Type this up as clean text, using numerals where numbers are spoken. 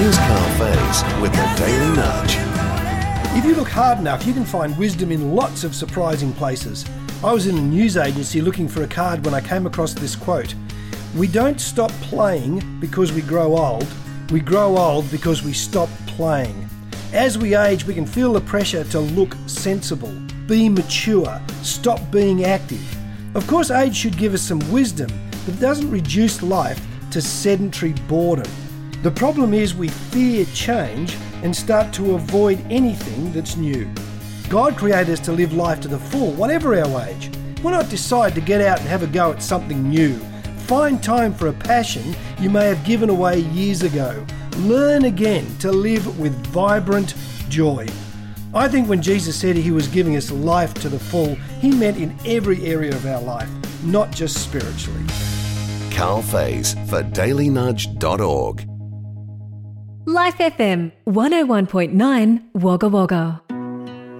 Here's Carl Faze with the Daily Nudge. If you look hard enough, you can find wisdom in lots of surprising places. I was in a news agency looking for a card when I came across this quote. We don't stop playing because we grow old. We grow old because we stop playing. As we age, we can feel the pressure to look sensible, be mature, stop being active. Of course, age should give us some wisdom, but it doesn't reduce life to sedentary boredom. The problem is we fear change and start to avoid anything that's new. God created us to live life to the full, whatever our age. Why not decide to get out and have a go at something new? Find time for a passion you may have given away years ago. Learn again to live with vibrant joy. I think when Jesus said he was giving us life to the full, he meant in every area of our life, not just spiritually. Carl Faze for dailynudge.org. Life FM 101.9 Wagga Wagga.